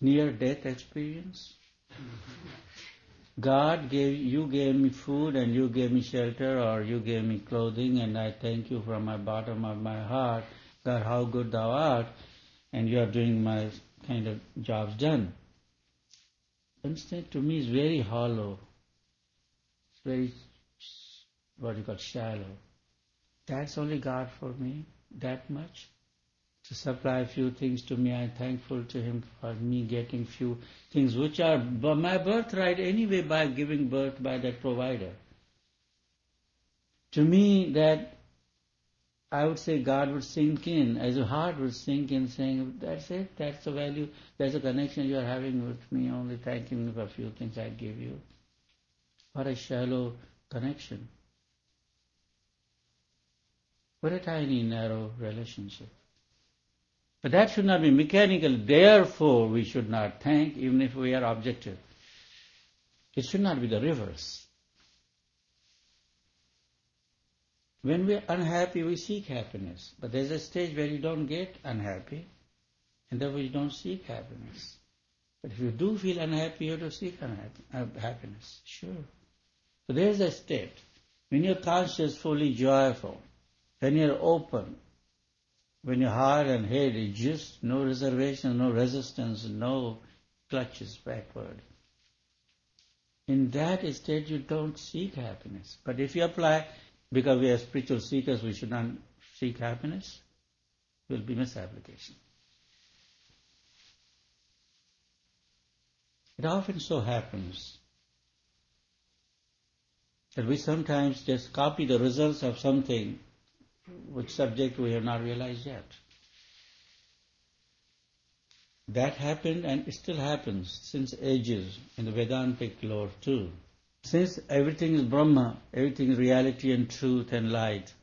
near-death experience? God gave me food and you gave me shelter or you gave me clothing, and I thank you from my bottom of my heart, God, how good thou art, and you are doing my kind of jobs done. Understand, to me is very hollow. It's very, what you call, shallow. That's only God for me, that much? To supply a few things to me, I'm thankful to Him for me getting few things which are my birthright anyway by giving birth by that provider. To me, that I would say God would sink in, as a heart would sink in, saying, that's it, that's the value, that's the connection you are having with me, only thanking me for a few things I give you. What a shallow connection. What a tiny, narrow relationship. But that should not be mechanical. Therefore, we should not thank, even if we are objective. It should not be the reverse. When we are unhappy, we seek happiness. But there's a stage where you don't get unhappy, and therefore you don't seek happiness. But if you do feel unhappy, you have to seek happiness. Sure. So there's a state. When you're conscious, fully joyful, when you're open, when your heart and head is just no reservation, no resistance, no clutches backward. In that state, you don't seek happiness. But if you apply, because we are spiritual seekers, we should not seek happiness, it will be misapplication. It often so happens that we sometimes just copy the results of something which subject we have not realized yet. That happened and it still happens since ages in the Vedantic lore too. Since everything is Brahma, everything is reality and truth and light.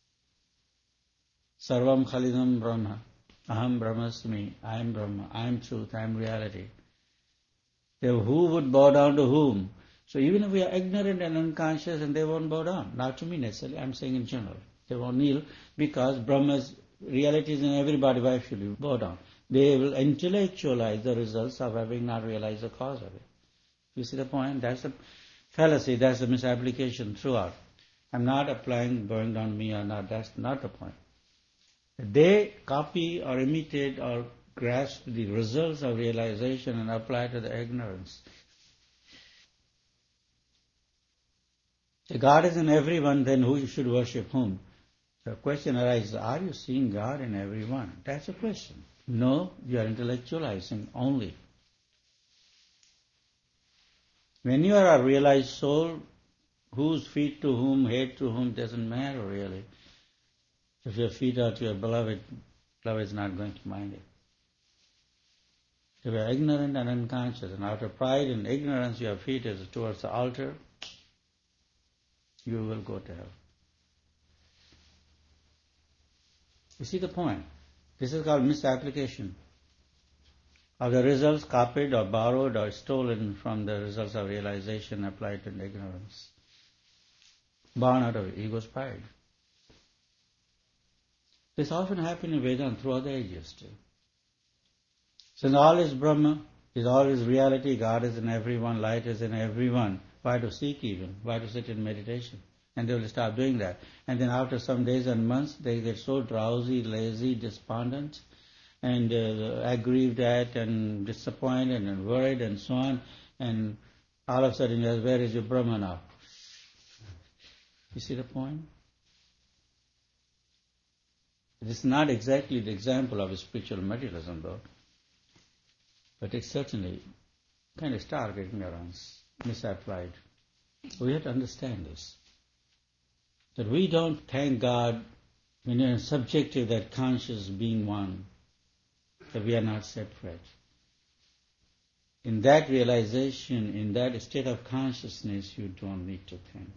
Sarvam Khalidam Brahma, Aham Brahmasmi, I am Brahma, I am truth, I am reality. So who would bow down to whom? So even if we are ignorant and unconscious, and they won't bow down. Not to me necessarily, I'm saying in general. They won't kneel because Brahma's reality is in everybody. Why should you bow down? They will intellectualize the results of having not realized the cause of it. You see the point? That's the fallacy, that's the misapplication throughout. I'm not applying bowing down to me or not, that's not the point. They copy or imitate or grasp the results of realization and apply to the ignorance. If God is in everyone, then who should worship whom? The question arises, are you seeing God in everyone? That's the question. No, you are intellectualizing only. When you are a realized soul, whose feet to whom, head to whom, doesn't matter really. If your feet are to your beloved, beloved is not going to mind it. If you are ignorant and unconscious, and out of pride and ignorance your feet is towards the altar, you will go to hell. You see the point? This is called misapplication of the results copied or borrowed or stolen from the results of realization applied to ignorance. Born out of ego's pride. This often happens in Vedanta throughout the ages too. Since all is Brahma, is all is reality, God is in everyone, light is in everyone, why to seek even? Why to sit in meditation? And they will stop doing that. And then after some days and months, they get so drowsy, lazy, despondent, and aggrieved at and disappointed and worried and so on. And all of a sudden, yes, where is your Brahma now? You see the point? This is not exactly the example of spiritual materialism though, but it's certainly kind of stark ignorance, misapplied. We have to understand this. That we don't thank God when you're subjective, that conscious being one, that we are not separate. In that realization, in that state of consciousness, you don't need to think.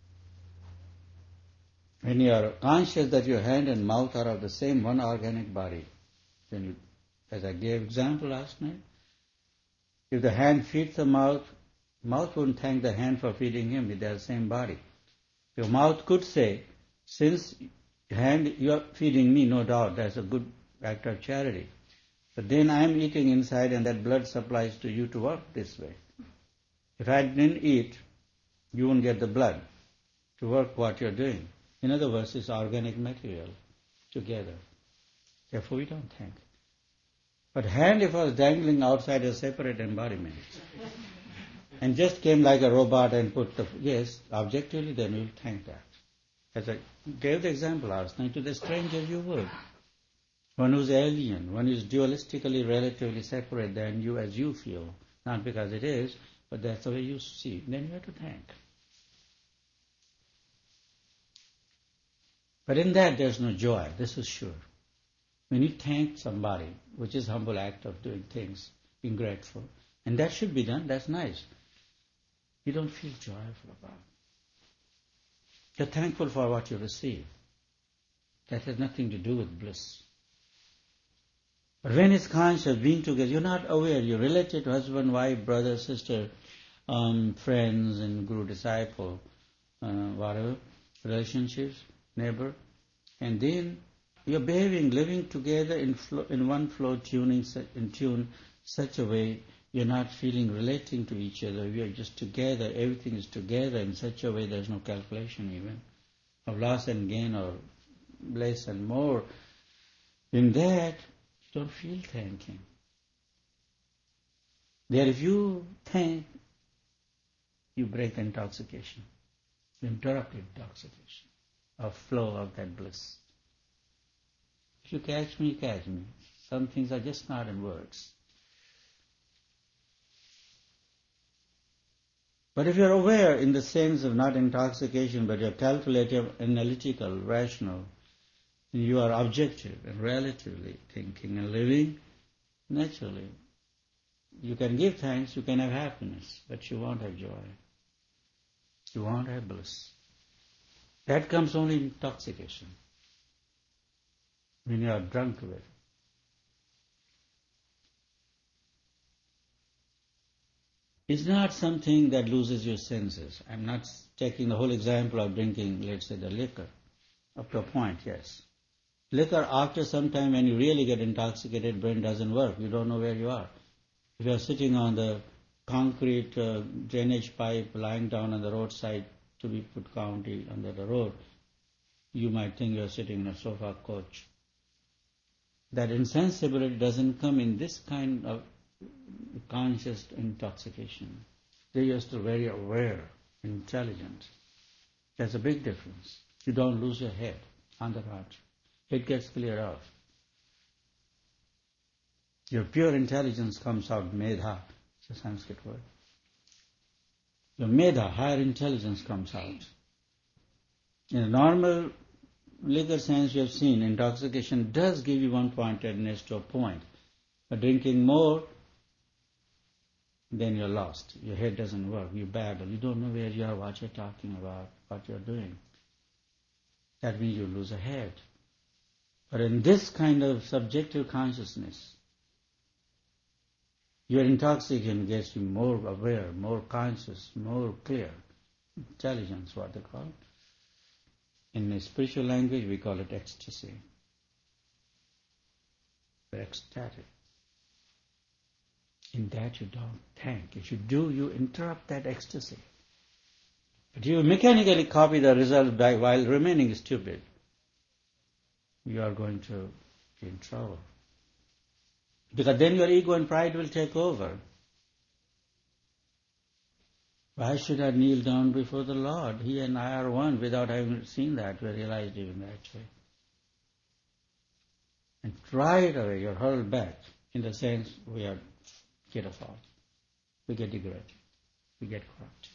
When you are conscious that your hand and mouth are of the same one organic body, then you, as I gave example last night, if the hand feeds the mouth, mouth wouldn't thank the hand for feeding him if they are the same body. Your mouth could say, since hand you are feeding me, no doubt, that's a good act of charity. But then I am eating inside and that blood supplies to you to work this way. If I didn't eat, you won't get the blood to work what you're doing. In other words, it's organic material together. Therefore we don't think. But hand, if I was dangling outside a separate embodiment and just came like a robot and put the, yes, objectively then we'll thank that. As I gave the example last night, to the stranger you would. One who's alien, one who's dualistically, relatively separate than you as you feel. Not because it is, but that's the way you see. Then you have to thank. But in that there's no joy, this is sure. When you thank somebody, which is humble act of doing things, being grateful, and that should be done, that's nice. You don't feel joyful about it. You're thankful for what you receive. That has nothing to do with bliss. But when it's conscious, being together, you're not aware, you're related to husband, wife, brother, sister, friends, and guru, disciple, whatever, relationships, neighbor, and then you're behaving, living together in one flow, in tune, such a way you're not feeling relating to each other. We are just together. Everything is together in such a way there's no calculation even of loss and gain or less and more. In that, you don't feel thanking. There, if you thank, you break intoxication. You interrupt intoxication of flow of that bliss. If you catch me, catch me. Some things are just not in words. But if you're aware in the sense of not intoxication, but you're calculative, analytical, rational, and you are objective and relatively thinking and living, naturally, you can give thanks, you can have happiness, but you won't have joy. You won't have bliss. That comes only in intoxication, when you are drunk with it. It's not something that loses your senses. I'm not taking the whole example of drinking, let's say, the liquor. Up to a point, yes. Liquor, after some time, when you really get intoxicated, brain doesn't work. You don't know where you are. If you're sitting on the concrete drainage pipe lying down on the roadside to be put county under the road, you might think you're sitting in a sofa coach. That insensibility doesn't come in this kind of conscious intoxication. They are still very aware, intelligent. There's a big difference. You don't lose your head on the rod. It gets cleared off. Your pure intelligence comes out, medha, it's a Sanskrit word. Your medha, higher intelligence comes out. In a normal liquor sense you have seen, intoxication does give you one-pointedness to a point. But drinking more, then you're lost. Your head doesn't work. You babble. You don't know where you are, what you're talking about, what you're doing. That means you lose a head. But in this kind of subjective consciousness, your intoxication gets you more aware, more conscious, more clear. Intelligence, what they call it. In a spiritual language, we call it ecstasy. We're ecstatic. In that you don't thank. If you do, you interrupt that ecstasy. But you mechanically copy the result while remaining stupid. You are going to be in trouble. Because then your ego and pride will take over. Why should I kneel down before the Lord? He and I are one. Without having seen that, we realized even that way. And right away you're hurled back. In the sense, we are get a fault. We get degraded. We get corrupt.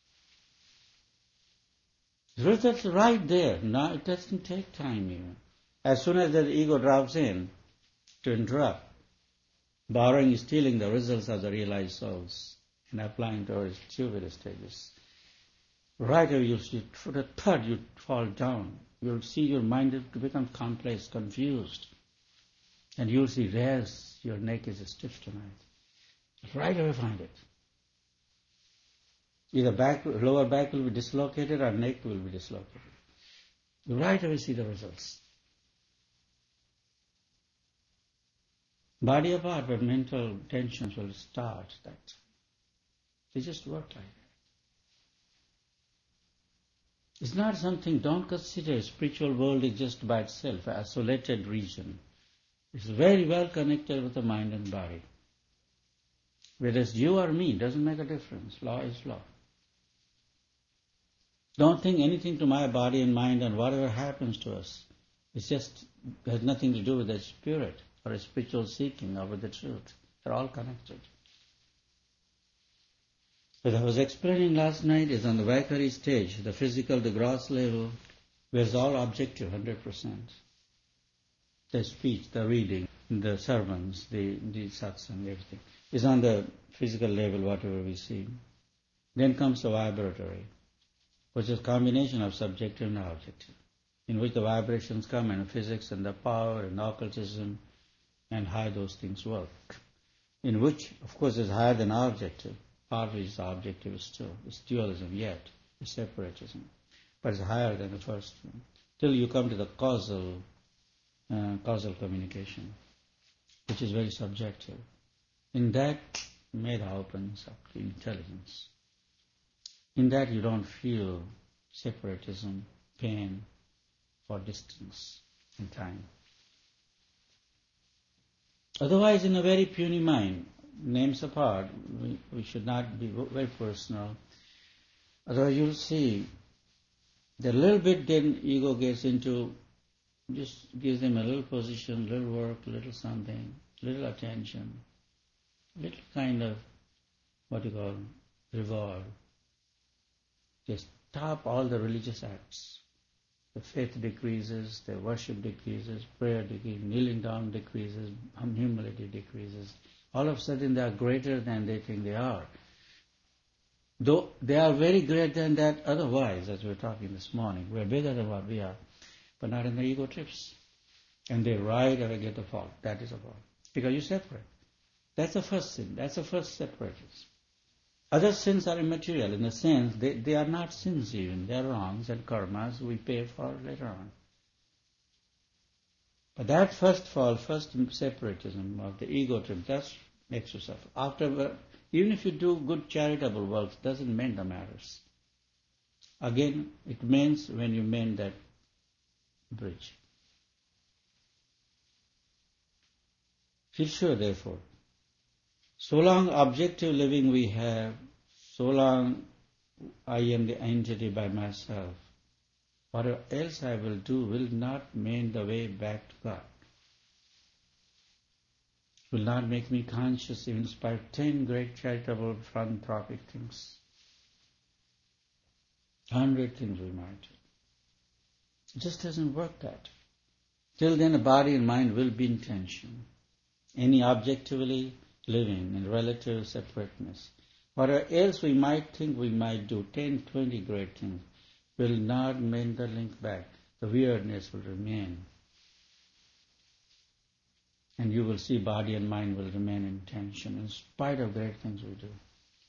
The result's right there. Now it doesn't take time even. As soon as the ego drops in to interrupt, borrowing, stealing the results of the realized souls and applying to our stupid stages. Right away you'll see, for the third you fall down. You'll see your mind to become complex, confused. And you'll see, yes, your neck is stiff tonight. Right away find it. Either lower back will be dislocated or neck will be dislocated. You right away see the results. Body apart, but mental tensions will start. That they just work like that. It's not something, don't consider spiritual world is just by itself, an isolated region. It's very well connected with the mind and body. Whereas you or me doesn't make a difference. Law is law. Don't think anything to my body and mind and whatever happens to us. It's just has nothing to do with the spirit or a spiritual seeking or with the truth. They're all connected. As I was explaining last night, is on the Vaikari stage, the physical, the gross level, where it's all objective, 100%. The speech, the reading, the sermons, the satsang, everything is on the physical level, whatever we see. Then comes the vibratory, which is a combination of subjective and objective, in which the vibrations come and physics and the power and occultism and how those things work. In which, of course, is higher than objective. Power is objective still. It's dualism yet. It's separatism. But it's higher than the first one. Till you come to the causal communication, which is very subjective. In that, Meda opens up to intelligence. In that you don't feel separatism, pain, or distance in time. Otherwise, in a very puny mind, names apart, we should not be very personal. Otherwise, you'll see that a little bit then ego gets into, just gives them a little position, little work, little something, little attention, little kind of, reward. They stop all the religious acts. The faith decreases, the worship decreases, prayer decreases, kneeling down decreases, humility decreases. All of a sudden they are greater than they think they are. Though they are very great than that otherwise, as we were talking this morning. We are bigger than what we are, but not in the ego trips. And they ride and they get the fault. That is a fault. Because you separate. That's the first sin. That's the first separation. Other sins are immaterial in the sense they are not sins even. They are wrongs and karmas we pay for later on. But that first fall, first separatism of the ego trip, that makes you suffer. Afterward, even if you do good charitable works, doesn't mend the matters. Again, it mends when you mend that bridge. Feel sure, therefore, so long objective living we have, so long I am the entity by myself, whatever else I will do will not mend the way back to God. Will not make me conscious even in spite of 10 great charitable philanthropic things. 100 things we might do. It just doesn't work that. Till then the body and mind will be in tension. Any objectively living in relative separateness. Whatever else we might think we might do, 10, 20 great things, will not mend the link back. The weirdness will remain. And you will see body and mind will remain in tension in spite of great things we do.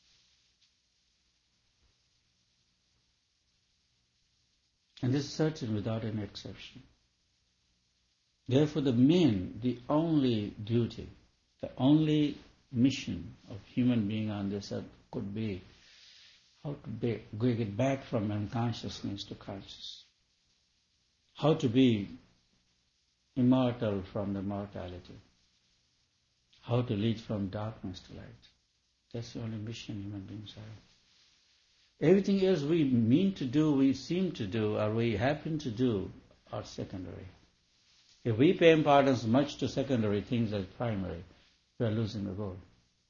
And this is certain without any exception. Therefore the only duty, the only mission of human being on this earth could be how to get back from unconsciousness to conscious. How to be immortal from the mortality. How to lead from darkness to light. That's the only mission human beings have. Everything else we mean to do, we seem to do, or we happen to do are secondary. If we pay importance much to secondary things as primary, we are losing the goal.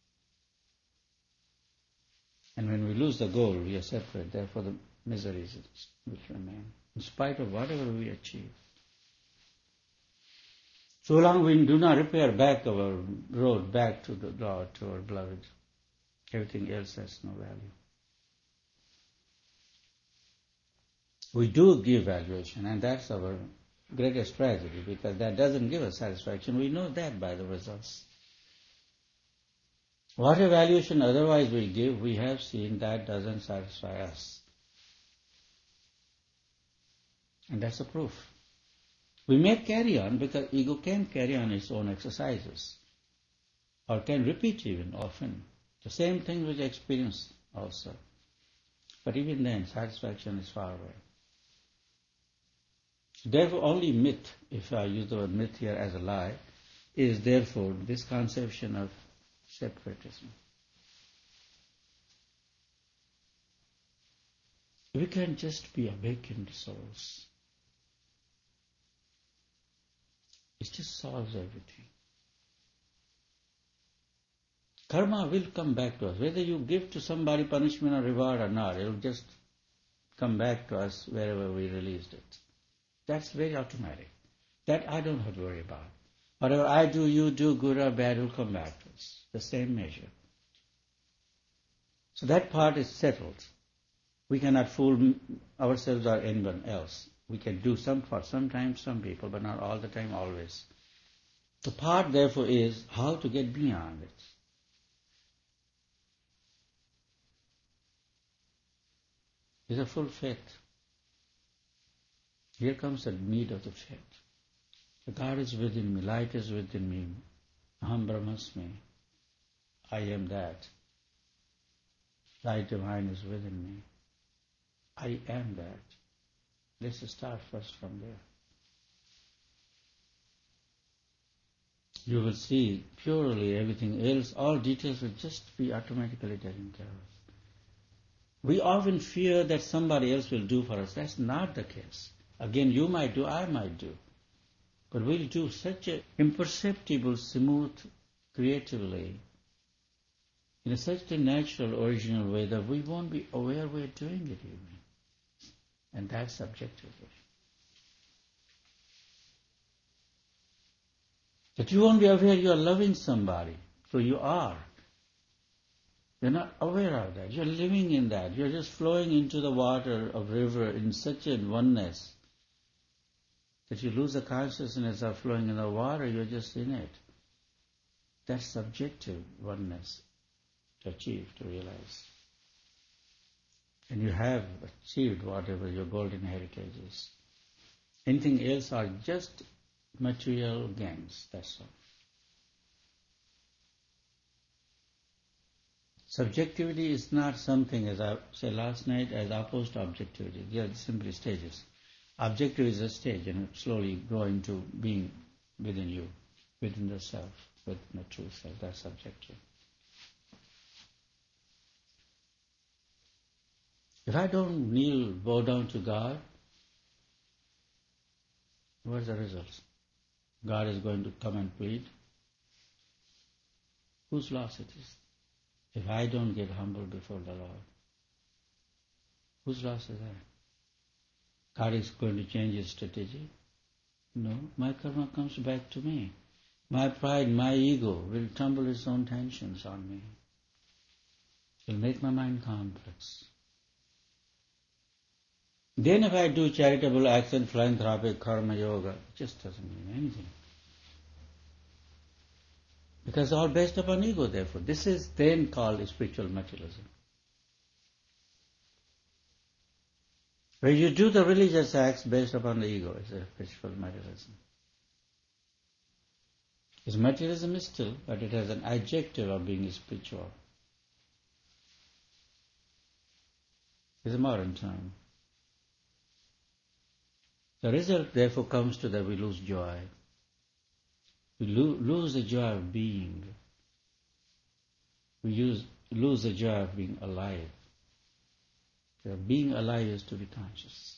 And when we lose the goal, we are separate. Therefore, the miseries which remain, in spite of whatever we achieve. So long we do not repair back our road back to the Lord, to our beloved, everything else has no value. We do give valuation, and that's our greatest tragedy, because that doesn't give us satisfaction. We know that by the results. What evaluation otherwise we give, we have seen that doesn't satisfy us. And that's a proof. We may carry on because ego can carry on its own exercises. or can repeat even often. The same thing which I experience also. But even then, satisfaction is far away. Therefore, only myth, if I use the word myth here as a lie, is therefore this conception of separatism. We can just be awakened souls. It just solves everything. Karma will come back to us. Whether you give to somebody punishment or reward or not, it will just come back to us wherever we released it. That's very automatic. That I don't have to worry about. Whatever I do, you do, good or bad, will come back to us. The same measure. So that part is settled. We cannot fool ourselves or anyone else. We can do some for sometimes some people, but not all the time, always. The part, therefore, is how to get beyond it. It's a full faith. Here comes the need of the faith. The God is within me, light is within me. Aham Brahmasmi. I am that. Light divine is within me. I am that. Let's start first from there. You will see purely everything else, all details will just be automatically taken care of. We often fear that somebody else will do for us. That's not the case. Again, you might do, I might do. But we'll do such an imperceptible, smooth, creatively, in such a natural, original way that we won't be aware we're doing it even. And that's subjectively. That you won't be aware you are loving somebody. So you are. You're not aware of that. You're living in that. You're just flowing into the water of river in such a oneness that you lose the consciousness of flowing in the water, you're just in it. That's subjective oneness to achieve, to realize. And you have achieved whatever your golden heritage is. Anything else are just material gains, that's all. Subjectivity is not something, as I said last night, as opposed to objectivity. They are simply stages. Objective is a stage, and slowly growing to being within you, within the self, within the true self. That's subjective. If I don't kneel, bow down to God, what's the result? God is going to come and plead. Whose loss it is? If I don't get humble before the Lord, whose loss is that? God is going to change his strategy? No, my karma comes back to me. My pride, my ego will tumble its own tensions on me. It will make my mind complex. Then if I do charitable acts and philanthropic karma yoga, it just doesn't mean anything. Because all based upon ego, therefore. This is then called spiritual materialism. When you do the religious acts based upon the ego, it's a spiritual materialism. It's materialism is still, but it has an adjective of being spiritual. It's a modern term. The result, therefore, comes to that we lose joy. We lose the joy of being. We lose the joy of being alive. Being alive is to be conscious.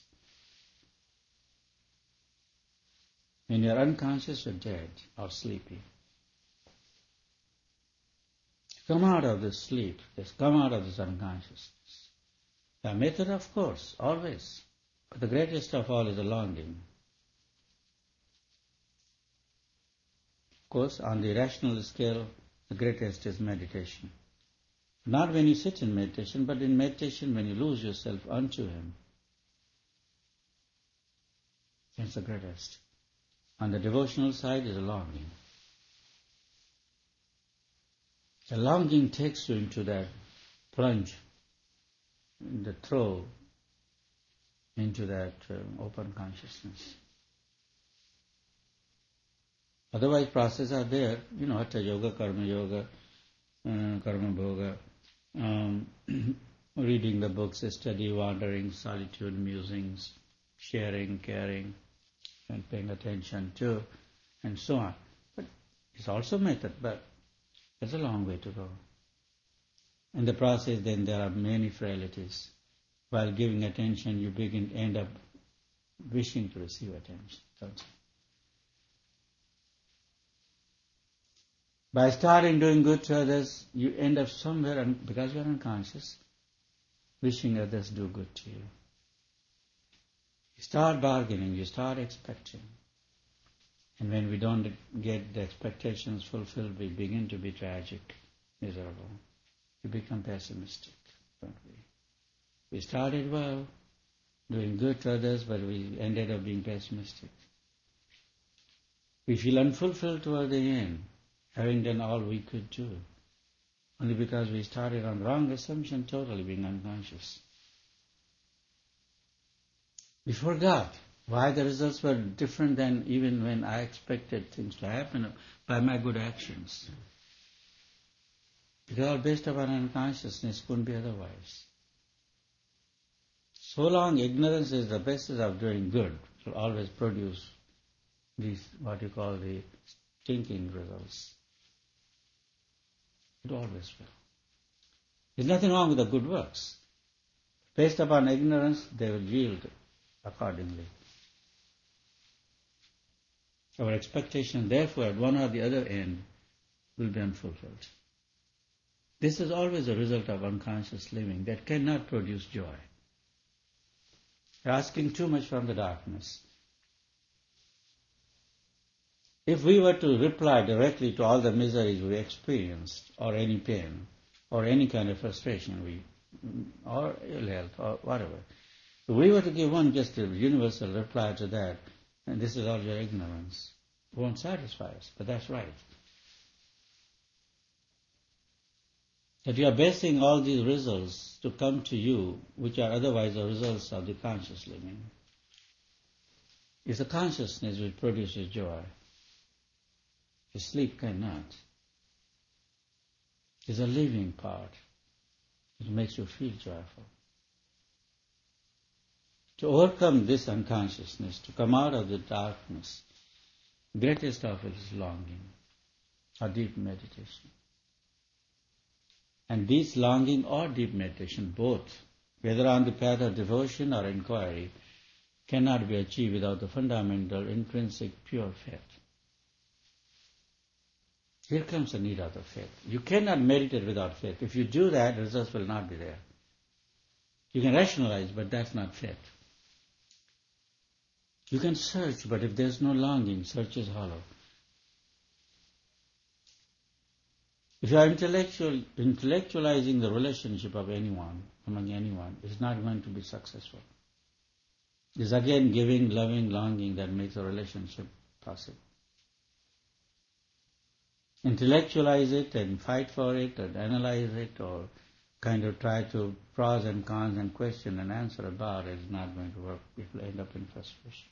When you're unconscious, you're dead or sleepy. Come out of this sleep. Just come out of this unconsciousness. The method, of course, always. But the greatest of all is the longing. Of course, on the rational scale, the greatest is meditation. Not when you sit in meditation, but in meditation when you lose yourself unto Him. That's the greatest. On the devotional side is a longing. The longing takes you into that plunge, the throw into that open consciousness. Otherwise, processes are there, Hatha Yoga, Karma Bhoga, reading the books, study, wandering, solitude, musings, sharing, caring, and paying attention to, and so on. But it's also method, but there's a long way to go. In the process, then there are many frailties. While giving attention, you end up wishing to receive attention, don't you? By starting doing good to others, you end up somewhere, because you're unconscious, wishing others do good to you. You start bargaining, you start expecting. And when we don't get the expectations fulfilled, we begin to be tragic, miserable. We become pessimistic, don't we? We started well, doing good to others, but we ended up being pessimistic. We feel unfulfilled toward the end, having done all we could do, only because we started on wrong assumption, totally being unconscious. We forgot why the results were different than even when I expected things to happen by my good actions. Because all based upon unconsciousness, couldn't be otherwise. So long ignorance is the basis of doing good, it will always produce these, what you call the stinking results. It always will. There's nothing wrong with the good works. Based upon ignorance, they will yield accordingly. Our expectation, therefore, at one or the other end, will be unfulfilled. This is always a result of unconscious living that cannot produce joy. You're asking too much from the darkness. If we were to reply directly to all the miseries we experienced, or any pain, or any kind of frustration, or ill health, or whatever, if we were to give one just a universal reply to that, and this is all your ignorance, it won't satisfy us, but that's right. That you are basing all these results to come to you, which are otherwise the results of the conscious living. It's the consciousness which produces joy. The sleep cannot. It's a living part. It makes you feel joyful. To overcome this unconsciousness, to come out of the darkness, greatest of it is longing, or deep meditation. And this longing or deep meditation, both, whether on the path of devotion or inquiry, cannot be achieved without the fundamental, intrinsic, pure faith. Here comes the need of the faith. You cannot meditate without faith. If you do that, results will not be there. You can rationalize, but that's not faith. You can search, but if there's no longing, search is hollow. If you are intellectualizing the relationship of anyone, among anyone, it's not going to be successful. It's again giving, loving, longing that makes a relationship possible. Intellectualize it and fight for it and analyze it or kind of try to pros and cons and question and answer about it is not going to work. It will end up in frustration.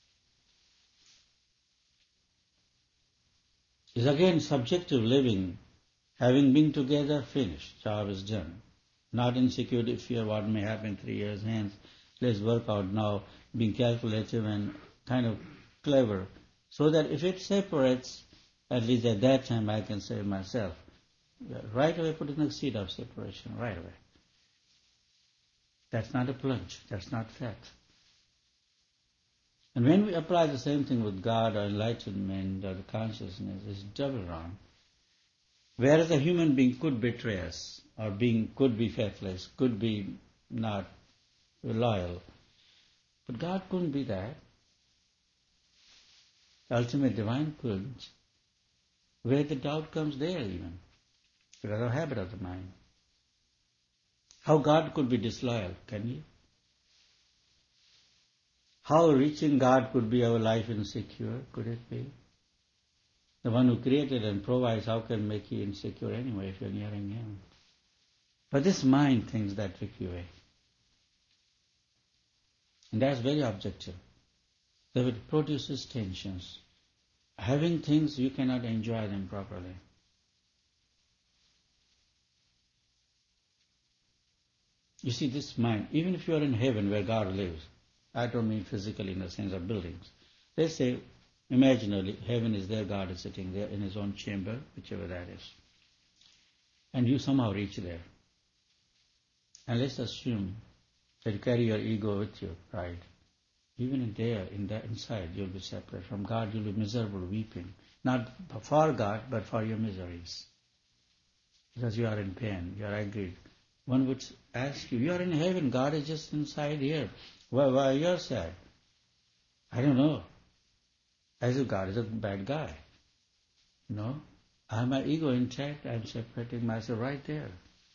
It's again subjective living. Having been together, finished. Job is done. Not insecurity, fear what may happen 3 years hence. Let's work out now, being calculative and kind of clever. So that if it separates, at least at that time I can save myself. Right away put in the seed of separation, right away. That's not a plunge, that's not fact. And when we apply the same thing with God or enlightenment or the consciousness, it's double wrong. Whereas a human being could betray us, or could be faithless, could be not loyal. But God couldn't be that. The ultimate divine couldn't. Where the doubt comes there even, because of habit of the mind. How God could be disloyal, can you? How reaching God could be our life insecure, could it be? The one who created and provides, how can make you insecure anyway if you're nearing Him? But this mind thinks that tricky way. And that's very objective. So it produces tensions. Having things, you cannot enjoy them properly. You see, this mind, even if you are in heaven where God lives, I don't mean physically in the sense of buildings. Let's say, imaginarily, heaven is there, God is sitting there in his own chamber, whichever that is. And you somehow reach there. And let's assume that you carry your ego with you, right? Even in there, in that inside, you'll be separate. From God, you'll be miserable, weeping. Not for God, but for your miseries. Because you are in pain, you are angry. One would ask you, you are in heaven, God is just inside here. Why you are sad? I don't know. As if God is a bad guy. No. I have my ego intact, I am separating myself right there.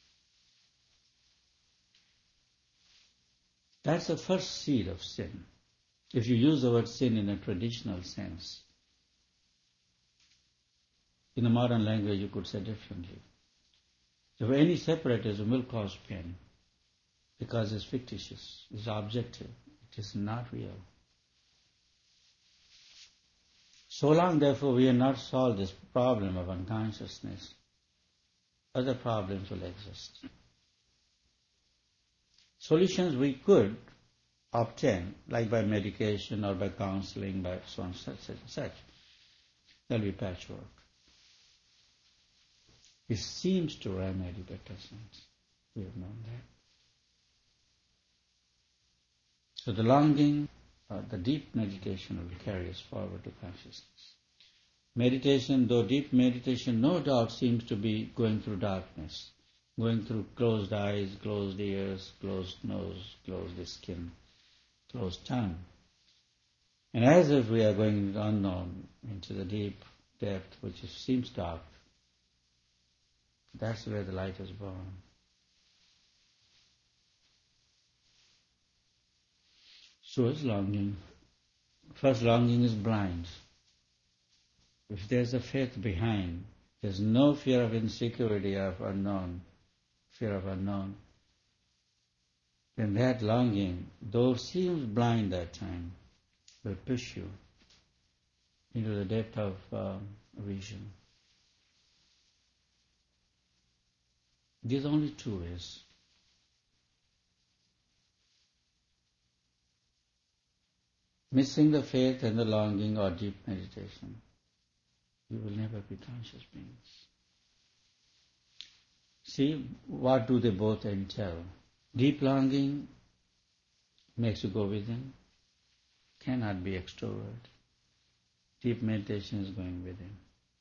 That's the first seed of sin. If you use the word sin in a traditional sense, in the modern language you could say differently. So any separatism will cause pain because it's fictitious, it's objective, it is not real. So long, therefore, we have not solved this problem of unconsciousness, other problems will exist. Solutions we could obtain, like by medication or by counseling, by so on, such and such. There'll be patchwork. It seems to remedy, but doesn't. We have known that. So the longing, the deep meditation will carry us forward to consciousness. Meditation, though deep meditation, no doubt seems to be going through darkness, going through closed eyes, closed ears, closed nose, closed skin, closed tongue. And as if we are going into the unknown, into the deep depth which seems dark, that's where the light is born. So is longing. First, longing is blind. If there's a faith behind, there's no fear of insecurity, of unknown, fear of unknown, then that longing, though it seems blind that time, will push you into the depth of vision. There's only two ways. Missing the faith and the longing or deep meditation, you will never be conscious beings. See, what do they both entail? Deep longing makes you go within, cannot be extrovert. Deep meditation is going within.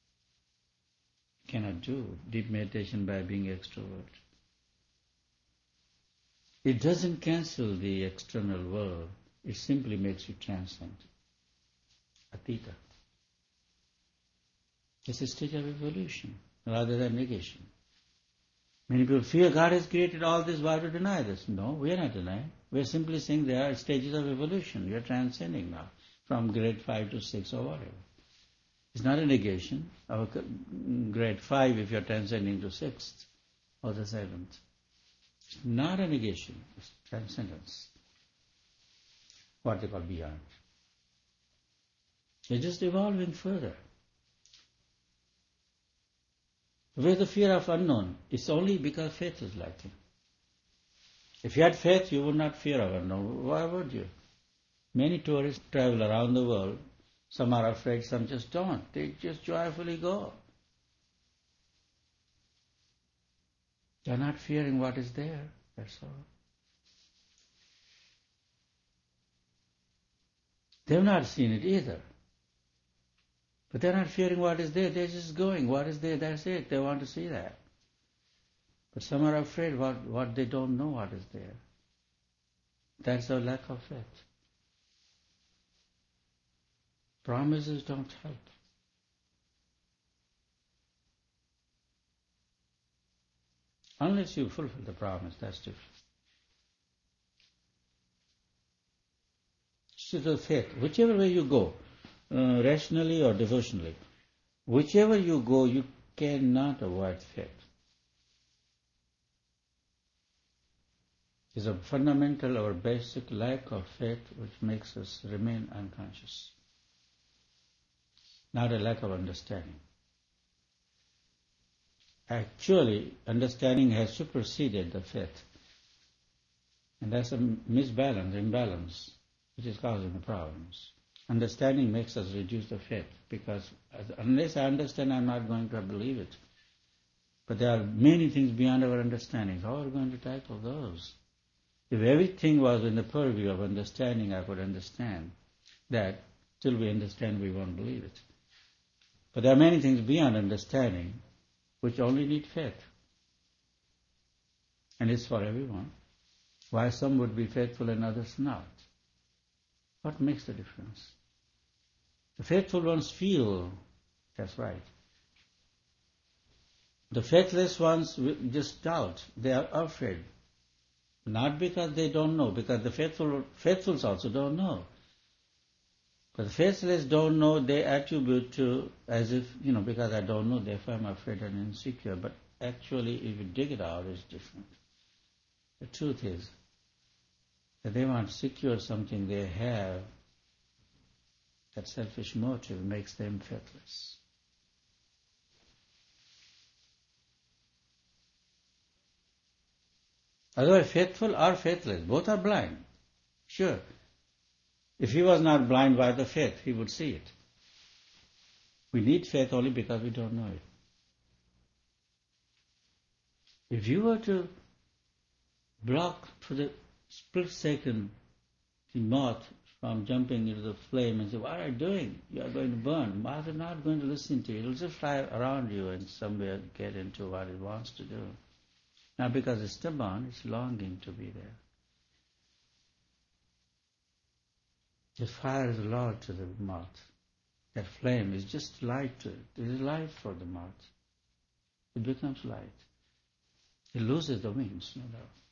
Cannot do deep meditation by being extrovert. It doesn't cancel the external world. It simply makes you transcend. Atita. It's a stage of evolution rather than negation. Many people fear God has created all this, why to deny this? No, we are not denying. We are simply saying there are stages of evolution. You are transcending now from grade 5 to 6 or whatever. It's not a negation. Our grade 5 if you are transcending to 6th or the 7th. It's not a negation. It's transcendence. What they call beyond. You're just evolving further. Where the fear of unknown, it's only because faith is lacking. If you had faith, you would not fear of unknown. Why would you? Many tourists travel around the world. Some are afraid, some just don't. They just joyfully go. They're not fearing what is there, that's all. They've not seen it either. But they're not fearing what is there, they're just going. What is there, that's it. They want to see that. But some are afraid what they don't know what is there. That's a lack of faith. Promises don't help. Unless you fulfill the promise, that's different. So the faith, whichever way you go, rationally or devotionally, whichever you go, you cannot avoid faith. It's a fundamental or basic lack of faith which makes us remain unconscious. not a lack of understanding. Actually, understanding has superseded the faith. And that's a imbalance, which is causing the problems. Understanding makes us reduce the faith, because unless I understand, I'm not going to believe it. But there are many things beyond our understanding. How are we going to tackle those? If everything was in the purview of understanding, I could understand that. Till we understand, we won't believe it. But there are many things beyond understanding which only need faith. And it's for everyone. Why some would be faithful and others not? What makes the difference? The faithful ones feel that's right. The faithless ones just doubt. They are afraid. Not because they don't know, because the faithfuls also don't know. But the faithless don't know, they attribute to as if, because I don't know, therefore I'm afraid and insecure. But actually, if you dig it out, it's different. The truth is that they want to secure something they have. That selfish motive makes them faithless. Otherwise, faithful or faithless, both are blind. Sure. If he was not blind by the faith, he would see it. We need faith only because we don't know it. If you were to block for the split second the moth from jumping into the flame and say, what are you doing? You are going to burn. Moth is not going to listen to you. It will just fly around you and somewhere get into what it wants to do. Not because it's stubborn, it's longing to be there. The fire is Lord to the moth. That flame is just light to it. It is light for the moth. It becomes light. It loses the wings, no doubt.